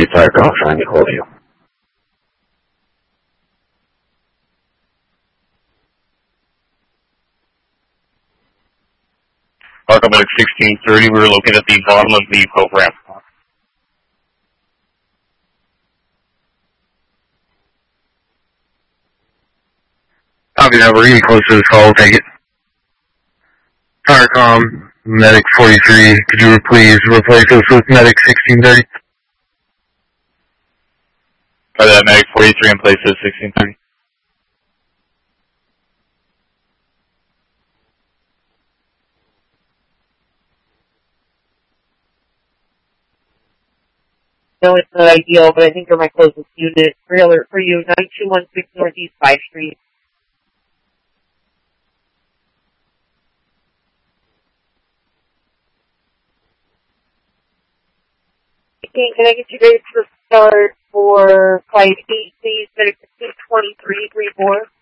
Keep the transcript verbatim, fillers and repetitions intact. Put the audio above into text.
Fire Call, trying to call you. Park Medic sixteen thirty, we were located at the bottom of the Cove ramp. Copy that, we're getting close to this call, we'll take it. Firecom, Medic forty-three, could you please replace us with Medic sixteen thirty? Copy that, Medic forty-three in place at sixteen thirty. No, it's not ideal, but I think you're my closest unit. Free alert for you, nine two one six Northeast five Street. Okay, can I get you guys to start for flight eight, please? Medic sixteen twenty-three, three four.